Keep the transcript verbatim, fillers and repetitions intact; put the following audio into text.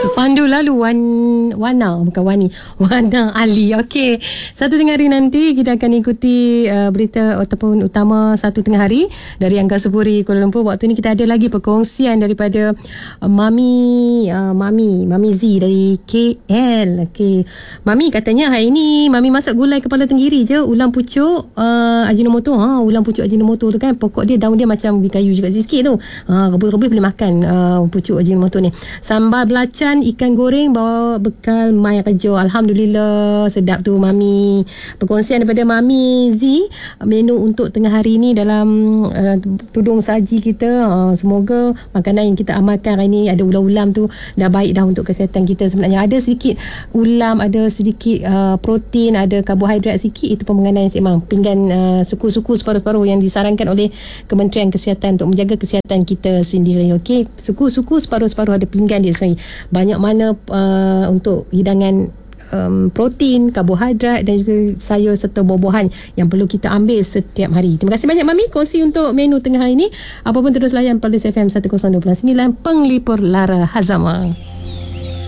Pandu lalu Wan, Wana bukan Wani, Wana Ali. Okey, satu tengah hari nanti kita akan ikuti uh, berita ataupun utama satu tengah hari dari Angkasa Puri Kuala Lumpur. Waktu ni kita ada lagi perkongsian daripada uh, Mami uh, Mami Mami Z dari K L. Okey, Mami katanya hari ni Mami masak gulai kepala tenggiri je, ulam pucuk uh, ajinomoto. Ha, ulam pucuk ajinomoto tu kan pokok dia, daun dia macam ubi kayu juga sikit tu. Ha, rebus-rebus boleh makan uh, pucuk ajinomoto ni. Sambal belacan, ikan goreng bawa bekal mai kerja. Alhamdulillah, sedap tu Mami. Perkongsian daripada Mami Z, menu untuk tengah hari ni dalam uh, tudung saji kita. Uh, semoga makanan yang kita amalkan hari ni ada ulam-ulam tu dah baik dah untuk kesihatan kita. Sebenarnya ada sedikit ulam, ada sedikit uh, protein, ada karbohidrat sikit, itu pun makanan yang seimbang. Pinggan uh, suku-suku separuh-separuh yang disarankan oleh Kementerian Kesihatan untuk menjaga kesihatan kita sendiri. Okey, suku-suku separuh-separuh ada pinggan dia sendiri. Banyak mana uh, untuk hidangan um, protein, karbohidrat dan juga sayur serta buah-buahan yang perlu kita ambil setiap hari. Terima kasih banyak Mami kongsi untuk menu tengah hari ini. Apa pun terus layan Pulse F M seratus dua puluh sembilan Penglipur Lara Hazama.